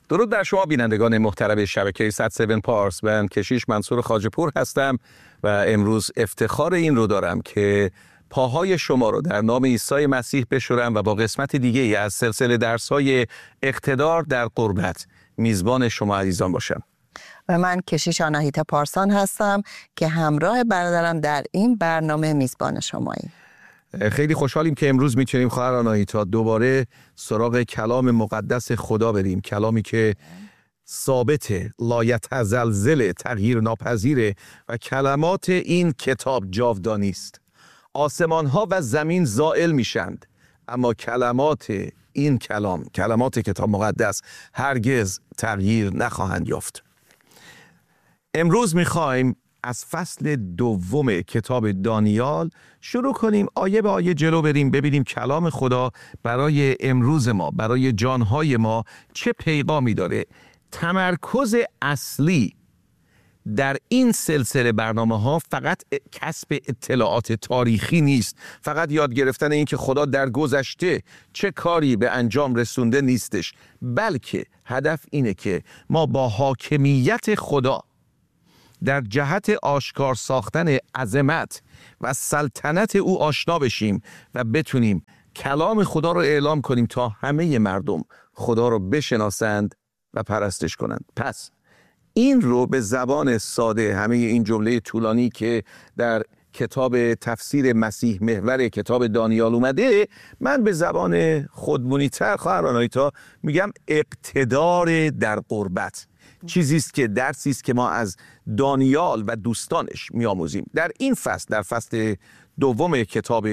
درود بر شما بینندگان محترم شبکه 107 پارس. من کشیش منصور خواجه‌پور هستم و امروز افتخار این رو دارم که پاهای شما رو در نام عیسی مسیح بشورم و با قسمت دیگه از سلسله درس‌های اقتدار در قربت میزبان شما عزیزان باشم. و من کشیش آناهیتا پارسان هستم که همراه برادرم در این برنامه میزبان شماییم. خیلی خوشحالیم که امروز میتونیم خواهر آناهیتا دوباره سراغ کلام مقدس خدا بریم، کلامی که ثابت، لایتزلزل، تغییر ناپذیره و کلمات این کتاب جاودانی است. آسمان ها و زمین زائل میشند اما کلمات این کلمات کتاب مقدس هرگز تغییر نخواهند یافت. امروز میخوایم از فصل دوم کتاب دانیال شروع کنیم، آیه به آیه جلو بریم، ببینیم کلام خدا برای امروز ما، برای جانهای ما چه پیغامی داره. تمرکز اصلی در این سلسله برنامه ها فقط کسب اطلاعات تاریخی نیست، فقط یاد گرفتن این که خدا در گذشته چه کاری به انجام رسونده نیستش، بلکه هدف اینه که ما با حاکمیت خدا در جهت آشکار ساختن عظمت و سلطنت او آشنا بشیم و بتونیم کلام خدا رو اعلام کنیم تا همه مردم خدا رو بشناسند و پرستش کنند. پس این رو به زبان ساده، همه این جمله طولانی که در کتاب تفسیر مسیح محور کتاب دانیال اومده، من به زبان خودمونی‌تر خواهر آناهیتا میگم اقتدار در قربت. چیزیست که درسیست که ما از دانیال و دوستانش میآموزیم. در این فصل، در فصل دوم کتاب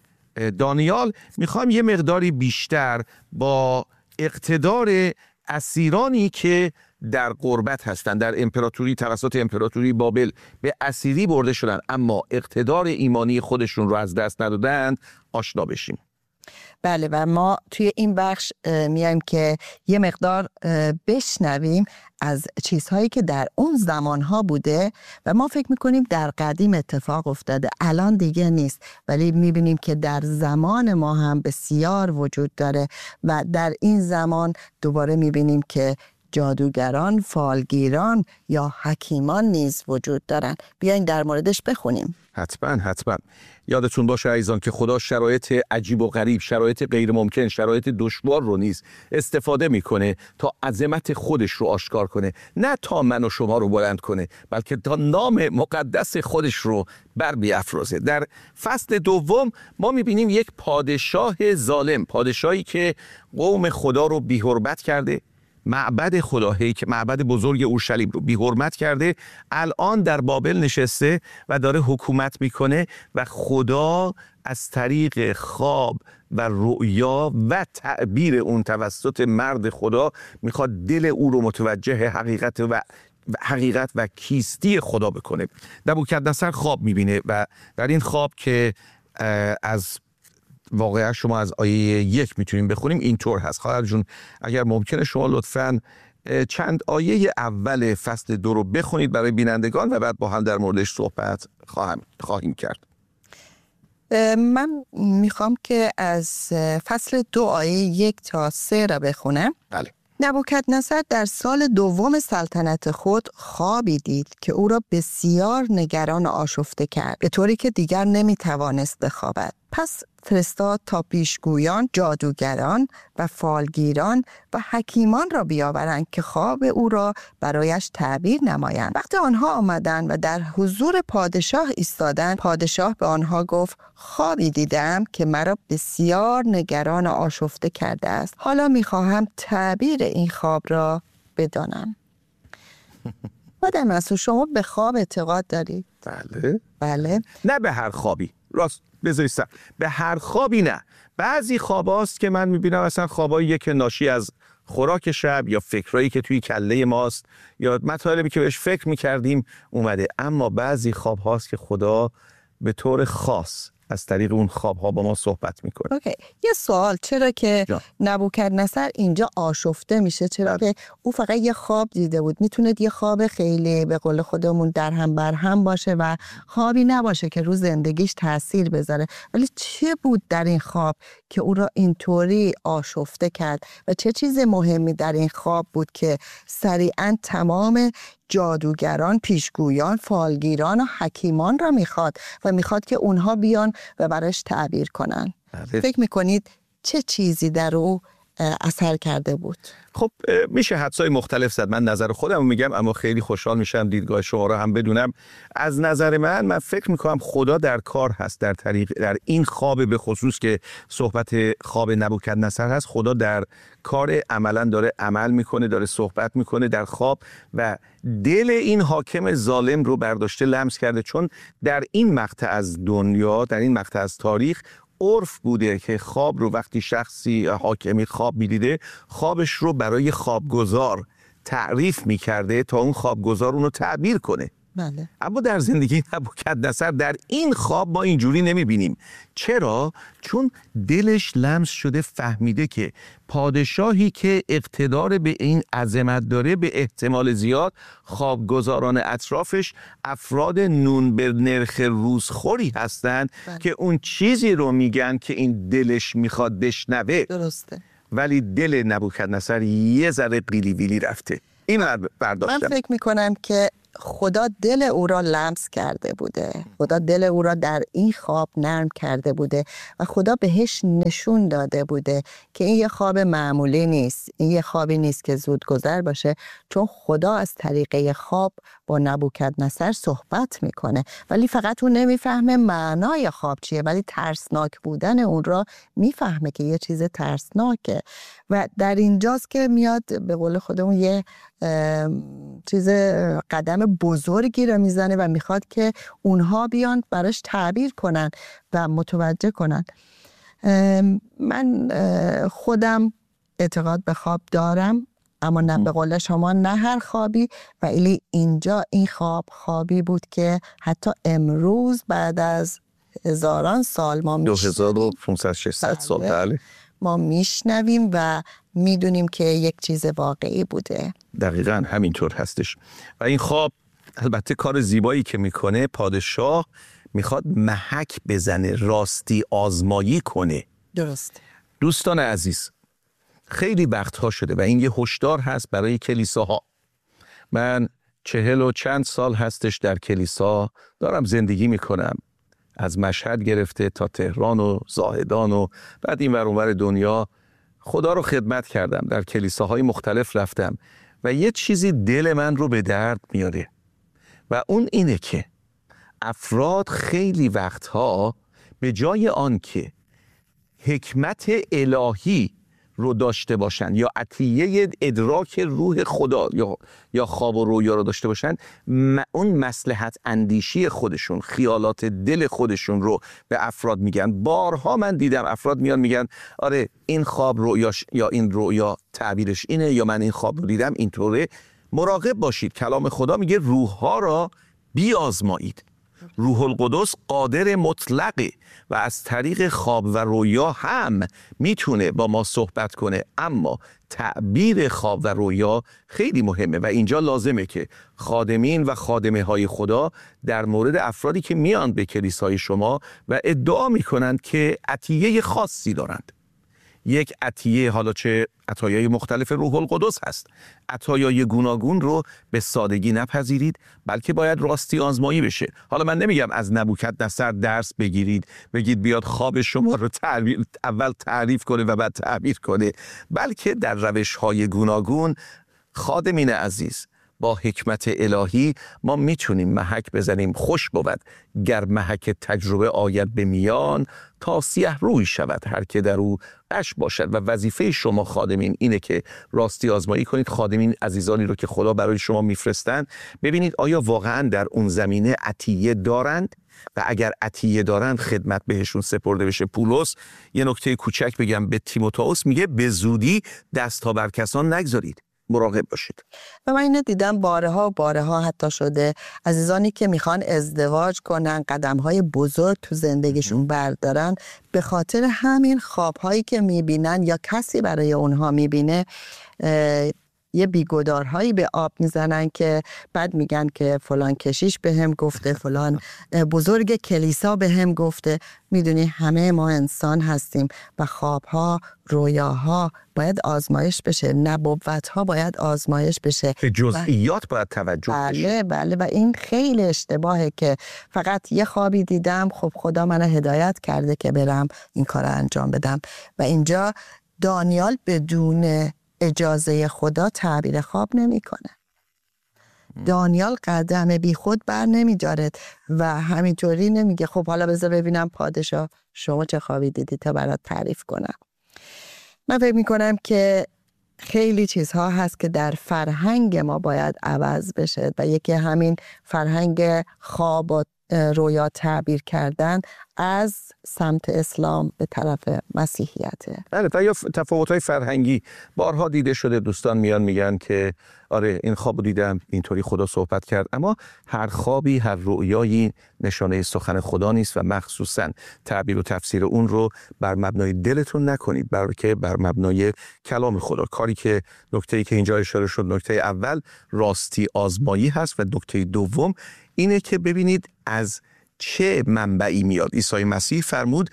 دانیال، میخوام یه مقداری بیشتر با اقتدار اسیرانی که در غربت هستند، در امپراتوری توسط امپراتوری بابل به اسیری برده شدن اما اقتدار ایمانی خودشون رو از دست ندادند آشنا بشیم. بله، و ما توی این بخش میایم که یه مقدار بشنویم از چیزهایی که در اون زمانها بوده و ما فکر میکنیم در قدیم اتفاق افتاده، الان دیگه نیست، ولی میبینیم که در زمان ما هم بسیار وجود داره و در این زمان دوباره میبینیم که جادوگران، فالگیران یا حکیمان نیز وجود دارن. بیاین در موردش بخونیم. حتما یادتون باشه عزیزان که خدا شرایط عجیب و غریب، شرایط غیر ممکن، شرایط دشوار رو نیز استفاده میکنه تا عظمت خودش رو آشکار کنه، نه تا من و شما رو بلند کنه، بلکه تا نام مقدس خودش رو بر بیافرازه. در فصل دوم ما میبینیم یک پادشاه ظالم، پادشاهی که قوم خدا رو بی‌حرمت کرده، معبد خدا، که معبد بزرگ اورشلیم رو بی‌حرمت کرده، الان در بابل نشسته و داره حکومت میکنه و خدا از طریق خواب و رؤیا و تعبیر اون توسط مرد خدا میخواد دل او رو متوجه حقیقت و کیستی خدا بکنه. نبوکدنصر خواب میبینه و در این خواب که از واقعا شما از آیه 1 میتونیم بخونیم، اینطور هست. خواهر جون اگر ممکنه شما لطفاً چند آیه اول فصل 2 رو بخونید برای بینندگان و بعد با هم در موردش صحبت خواهیم کرد. من میخوام که از فصل 2 آیه 1 تا 3 را بخونم. بله. نبوکدنصر در سال دوم سلطنت خود خوابی دید که او را بسیار نگران و آشفته کرد، به طوری که دیگر نمیتوانست بخوابد. پس فرستاد تا پیشگویان، جادوگران و فالگیران و حکیمان را بیاورند که خواب او را برایش تعبیر نمایند. وقتی آنها آمدند و در حضور پادشاه ایستادند، پادشاه به آنها گفت: خوابی دیدم که مرا بسیار نگران و آشفته کرده است. حالا میخواهم تعبیر این خواب را بدانم. آدم شما به خواب اعتقاد دارید؟ بله. نه به هر خوابی، راست بذارید به هر خوابی نه. بعضی خواب هاست که من میبینم اصلا خواباییه که ناشی از خوراک شب یا فکرایی که توی کله ماست یا مطالبی که بهش فکر میکردیم اومده. اما بعضی خواب هاست که خدا به طور خاص از طریق اون خواب‌ها با ما صحبت میکنه. اوکی. یه سوال، چرا که نبوکدنصر اینجا آشفته میشه؟ چرا که او فقط یه خواب دیده بود؟ میتونه یه خواب خیلی به قول خودمون در هم بر هم باشه و خوابی نباشه که رو زندگیش تاثیر بذاره، ولی چه بود در این خواب که او را اینطوری آشفته کرد و چه چیز مهمی در این خواب بود که سریعا تمام جادوگران، پیشگویان، فالگیران و حکیمان را میخواد که اونها بیان و براش تعبیر کنن؟ فکر میکنید چه چیزی در او اثر کرده بود؟ خب میشه حدسای مختلف زد. من نظر خودم میگم، اما خیلی خوشحال میشم دیدگاه شما رو هم بدونم. از نظر من فکر میکنم خدا در کار هست در این خواب به خصوص که صحبت خواب نبوکدنصر هست. خدا در کار عملا داره عمل میکنه، داره صحبت میکنه در خواب و دل این حاکم ظالم رو برداشته لمس کرده، چون در این مقطع از دنیا، در این مقطع از تاریخ عرف بوده که خواب رو وقتی شخصی حاکمی خواب میدیده، خوابش رو برای خوابگزار تعریف میکرده تا اون خوابگزار اون رو تعبیر کنه. بله. اما در زندگی نبوکدنصر در این خواب ما اینجوری نمیبینیم. چرا؟ چون دلش لمس شده، فهمیده که پادشاهی که اقتدار به این عظمت داره به احتمال زیاد خوابگزاران اطرافش افراد نون به نرخ روزخوری هستند که اون چیزی رو میگن که این دلش میخواد بشنوه. درسته. ولی دل نبوکدنصر یه ذره قیلی ویلی رفته. این رو برداشتم. من فکر میکنم که خدا دل او را لمس کرده بوده، خدا دل او را در این خواب نرم کرده بوده و خدا بهش نشون داده بوده که این یه خواب معمولی نیست، این یه خوابی نیست که زود گذر باشه، چون خدا از طریق خواب با نبوکدنصر صحبت میکنه، ولی فقط اون نمیفهمه معنای خواب چیه، ولی ترسناک بودن اون را میفهمه که یه چیز ترسناکه و در اینجاست که میاد به قول خودمون یه چیز قدم بزرگی رو میزنه و میخواد که اونها بیان براش تعبیر کنن و متوجه کنن. من خودم اعتقاد به خواب دارم، اما نه به قول شما نه هر خوابی، و اینجا این خوابی بود که حتی امروز بعد از هزاران سال ما 2500-600 سال بله ما میشنویم و میدونیم که یک چیز واقعی بوده. دقیقاً همینطور هستش. و این خواب البته کار زیبایی که میکنه، پادشاه میخواد محک بزنه، راستی آزمایی کنه. درست. دوستان عزیز، خیلی وقتها شده و این یه هشدار هست برای کلیساها. من 40 و چند سال هستش در کلیسا دارم زندگی میکنم، از مشهد گرفته تا تهران و زاهدان و بعد این ور اون ور دنیا خدا رو خدمت کردم، در کلیساهای مختلف رفتم و یه چیزی دل من رو به درد میاره و اون اینه که افراد خیلی وقتها به جای آن که حکمت الهی رو داشته باشن یا عطیه ادراک روح خدا یا خواب و رویا رو داشته باشن، اون مصلحت اندیشی خودشون، خیالات دل خودشون رو به افراد میگن. بارها من دیدم افراد میان میگن آره این خواب رویاش یا این رویا تعبیرش اینه، یا من این خواب رو دیدم اینطوره. مراقب باشید، کلام خدا میگه روح‌ها را بیازمایید. روح القدس قادر مطلقه و از طریق خواب و رویا هم میتونه با ما صحبت کنه، اما تعبیر خواب و رویا خیلی مهمه و اینجا لازمه که خادمین و خادمه های خدا در مورد افرادی که میان به کلیسای شما و ادعا میکنند که عطیه خاصی دارند، یک عطیه، حالا چه عطایای مختلف روح القدس هست، عطایای گوناگون رو به سادگی نپذیرید، بلکه باید راستی آزمایی بشه. حالا من نمیگم از نبوکدنصر درس بگیرید، بگید بیاد خواب شما رو اول تعریف کنه و بعد تعبیر کنه، بلکه در روش‌های گوناگون خادمین عزیز با حکمت الهی ما میتونیم محک بزنیم. خوش بود گر محک تجربه آید به میان، تا سیه روی شود هر که در او غش باشد. و وظیفه شما خادمین اینه که راستی آزمایی کنید. خادمین عزیزانی رو که خدا برای شما میفرستن، ببینید آیا واقعا در اون زمینه عطیه دارند و اگر عطیه دارند خدمت بهشون سپرده بشه. پولس یه نکته کوچک بگم به تیموتائوس، میگه به زودی دست ها بر کسان نگذارید. مراقب باشید. و من اینو دیدم بارها و بارها حتی شده عزیزانی که میخوان ازدواج کنن، قدمهای بزرگ تو زندگیشون بردارن، به خاطر همین خوابهایی که میبینن یا کسی برای اونها میبینه یه بیگدارهایی به آب میزنن که بعد میگن که فلان کشیش به هم گفته، فلان بزرگ کلیسا به هم گفته. میدونی همه ما انسان هستیم و خوابها، رویاها باید آزمایش بشه، نبوتها باید آزمایش بشه، به جزئیات باید توجه بشه. بله و این خیلی اشتباهه که فقط یه خوابی دیدم، خب خدا منو هدایت کرده که برم این کار رو انجام بدم. و اینجا دانیال بدون اجازه خدا تعبیر خواب نمیکنه. دانیال قدم بی خود بر نمیداره و همینطوری نمیگه خب حالا بذار ببینم پادشاه شما چه خوابی دیدی تا برات تعریف کنم. من فکر میکنم که خیلی چیزها هست که در فرهنگ ما باید عوض بشه و یکی همین فرهنگ خواب و رویا تعبیر کردن از سمت اسلام به طرف مسیحیته. بله، و یا تفاوت‌های فرهنگی بارها دیده شده. دوستان میان میگن که آره این خوابو دیدم، اینطوری خدا صحبت کرد، اما هر خوابی، هر رؤیایی نشانه سخن خدا نیست و مخصوصاً تعبیر و تفسیر اون رو بر مبنای دلتون نکنید، بلکه بر مبنای کلام خدا. کاری که نکته‌ای که اینجا اشاره شد، نکته اول راستی آزمایی هست و نکته دوم اینه که ببینید از چه منبعی میاد. عیسی مسیح فرمود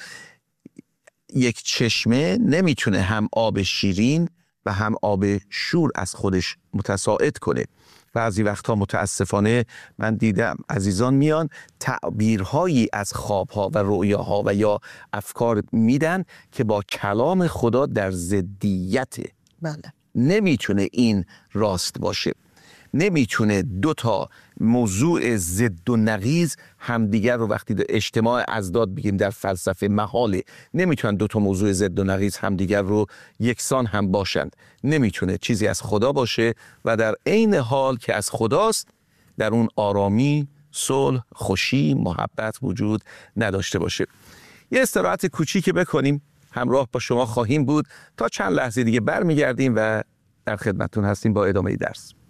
یک چشمه نمیتونه هم آب شیرین و هم آب شور از خودش متساعد کنه. بعضی وقتها متاسفانه من دیدم عزیزان میان تعبیرهایی از خوابها و رؤیاها و یا افکار میدن که با کلام خدا در ضدیته. بله. نمیتونه این راست باشه. نمیتونه دو تا موضوع ضد و نقیض همدیگر رو، وقتی اجتماع اضداد بگیم در فلسفه محاله، نمیتونن دو تا موضوع ضد و نقیض همدیگر رو یکسان هم باشند. نمیتونه چیزی از خدا باشه و در عین حال که از خداست در اون آرامی، صلح، خوشی، محبت وجود نداشته باشه. یه استراحت کوچیکی بکنیم، همراه با شما خواهیم بود تا چند لحظه دیگه برمیگردیم و در خدمتتون هستیم با ادامه درس.